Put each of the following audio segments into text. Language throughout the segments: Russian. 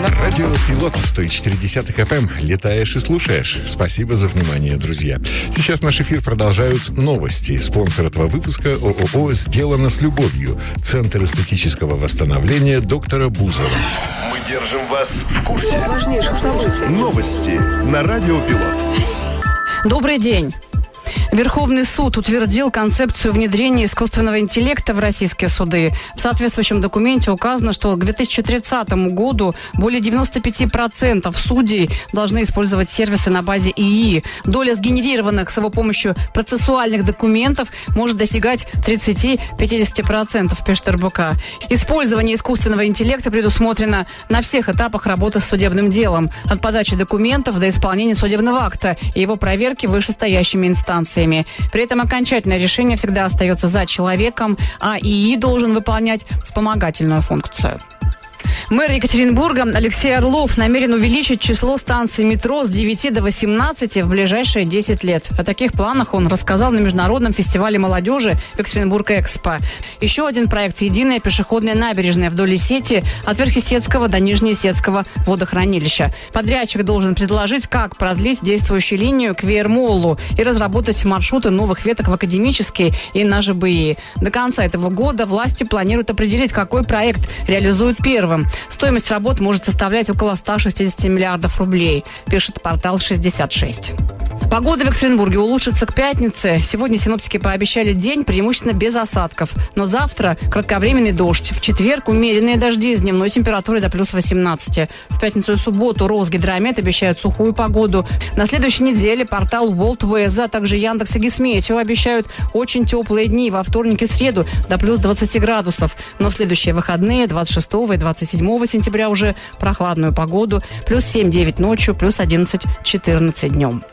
Радио Пилот 104.10 FM. Летаешь и слушаешь. Спасибо за внимание, друзья. Сейчас наш эфир продолжают новости. Спонсор этого выпуска ООО «Сделано с любовью». Центр эстетического восстановления доктора Бузова. Мы держим вас в курсе важнейших событий. Новости на Радио Пилот. Добрый день. Верховный суд утвердил концепцию внедрения искусственного интеллекта в российские суды. В соответствующем документе указано, что к 2030 году более 95% судей должны использовать сервисы на базе ИИ. Доля сгенерированных с его помощью процессуальных документов может достигать 30-50%, пишет РБК. Использование искусственного интеллекта предусмотрено на всех этапах работы с судебным делом. От подачи документов до исполнения судебного акта и его проверки вышестоящими инстанциями. При этом окончательное решение всегда остается за человеком, а ИИ должен выполнять вспомогательную функцию. Мэр Екатеринбурга Алексей Орлов намерен увеличить число станций метро с 9 до 18 в ближайшие 10 лет. О таких планах он рассказал на международном фестивале молодежи в Екатеринбург-Экспо. Еще один проект – единая пешеходная набережная вдоль сети от Верхесецкого до Нижнеесецкого водохранилища. Подрядчик должен предложить, как продлить действующую линию к Веермоллу и разработать маршруты новых веток в Академический и на ЖБИ. До конца этого года власти планируют определить, какой проект реализуют первым. Стоимость работ может составлять около 160 миллиардов рублей, пишет портал 66. Погода в Екатеринбурге улучшится к пятнице. Сегодня синоптики пообещали день преимущественно без осадков. Но завтра кратковременный дождь. В четверг умеренные дожди с дневной температурой до плюс 18. В пятницу и субботу Росгидромет обещают сухую погоду. На следующей неделе портал World Weather, а также Яндекс и Гисметео обещают очень теплые дни во вторник и среду до плюс 20 градусов. Но в следующие выходные 26 и 27 сентября уже прохладную погоду. Плюс 7-9 ночью, плюс 11-14 днем.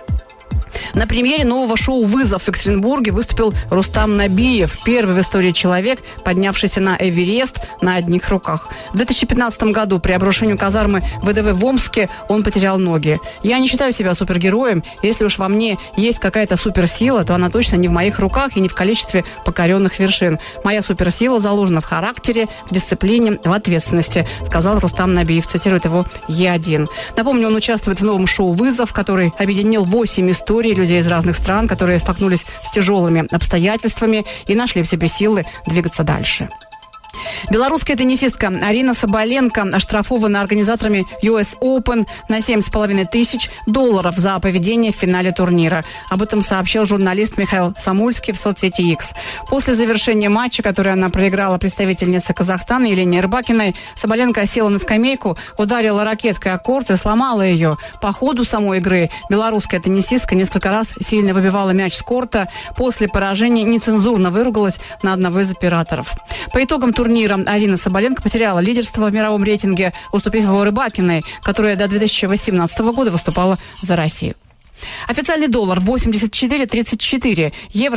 На премьере нового шоу «Вызов» в Екатеринбурге выступил Рустам Набиев, первый в истории человек, поднявшийся на Эверест на одних руках. В 2015 году при обрушении казармы ВДВ в Омске он потерял ноги. «Я не считаю себя супергероем. Если уж во мне есть какая-то суперсила, то она точно не в моих руках и не в количестве покоренных вершин. Моя суперсила заложена в характере, в дисциплине, в ответственности», сказал Рустам Набиев, цитирует его Е1. Напомню, он участвует в новом шоу «Вызов», который объединил 8 историй людей из разных стран, которые столкнулись с тяжелыми обстоятельствами и нашли в себе силы двигаться дальше. Белорусская теннисистка Арина Соболенко оштрафована организаторами US Open на $7,5 тысяч за поведение в финале турнира. Об этом сообщил журналист Михаил Самульский в соцсети X. После завершения матча, который она проиграла представительнице Казахстана Елене Рыбакиной, Соболенко села на скамейку, ударила ракеткой о корт и сломала ее. По ходу самой игры белорусская теннисистка несколько раз сильно выбивала мяч с корта. После поражения нецензурно выругалась на одного из операторов. По итогам турнира Арина Соболенко потеряла лидерство в мировом рейтинге, уступив его Рыбакиной, которая до 2018 года выступала за Россию. Официальный доллар 84.34, евро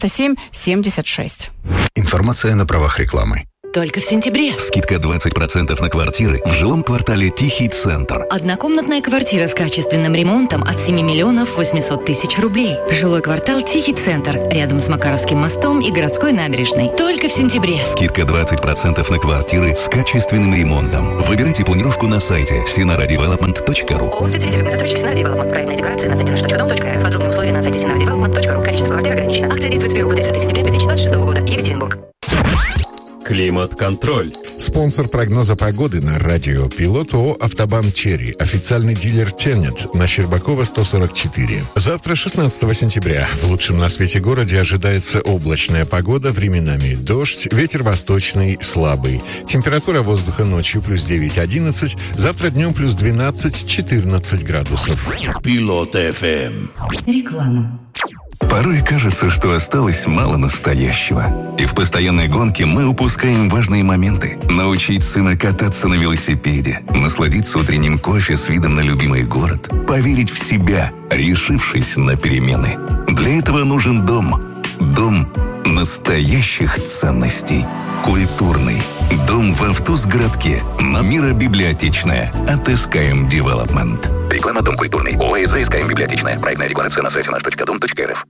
97.76. Информация на правах рекламы. Только в сентябре. Скидка 20% на квартиры в жилом квартале «Тихий центр». Однокомнатная квартира с качественным ремонтом от 7 миллионов 800 тысяч рублей. Жилой квартал «Тихий центр» рядом с Макаровским мостом и городской набережной. Только в сентябре. Скидка 20% на квартиры с качественным ремонтом. Выбирайте планировку на сайте sinaradevelopment.ru. ООО «Спецвидетель застройщик Синара Девелопмент». Проектная декларация на сайте nаш.дом.рф. Подробные условия на сайте sinaradevelopment.ru. Количество квартир ограничено. Акция действует с 1 по 30 сентября 2026 года. Екатеринбург. Климат-контроль. Спонсор прогноза погоды на радио Пилот ООО «Автобан Черри». Официальный дилер «Тенет» на Щербакова 144. Завтра, 16 сентября, в лучшем на свете городе ожидается облачная погода, временами дождь, ветер восточный слабый. Температура воздуха ночью плюс 9-11, завтра днем плюс 12-14 градусов. Пилот ФМ. Реклама. Порой кажется, что осталось мало настоящего. И в постоянной гонке мы упускаем важные моменты. Научить сына кататься на велосипеде, насладиться утренним кофе с видом на любимый город, поверить в себя, решившись на перемены. Для этого нужен дом. Дом настоящих ценностей. Культурный. Дом в Автузгородке. На Миробиблиотечная. От СКМ Девелопмент. Реклама «Дом культурный». ОАЗ СКМ Библиотечная. Проектная декларация на сайте наш.дом.рф.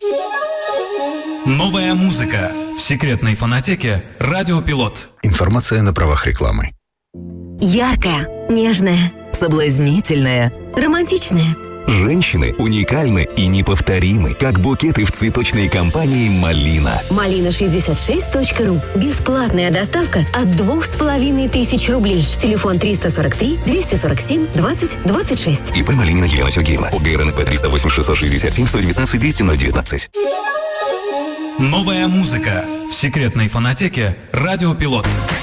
Новая музыка в секретной фонотеке «Радио Пилот». Информация на правах рекламы. Яркая, нежная, соблазнительная, романтичная. Женщины уникальны и неповторимы, как букеты в цветочной компании «Малина». Малина66.ру. Бесплатная доставка от 2500 рублей. Телефон 343 247 20 26. ИП Малинина Елена Сергеевна. ОГРНП 308 667 119 200 019. Новая музыка в секретной фонотеке «Радио Пилот».